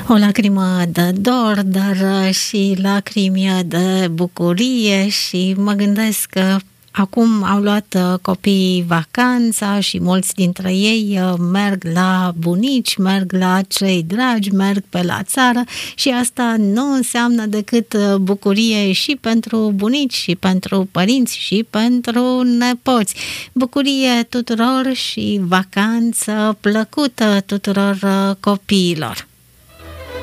O lacrimă de dor, dar și lacrimi de bucurie și mă gândesc că acum au luat copiii vacanța și mulți dintre ei merg la bunici, merg la cei dragi, merg pe la țară și asta nu înseamnă decât bucurie și pentru bunici, și pentru părinți, și pentru nepoți. Bucurie tuturor și vacanță plăcută tuturor copiilor.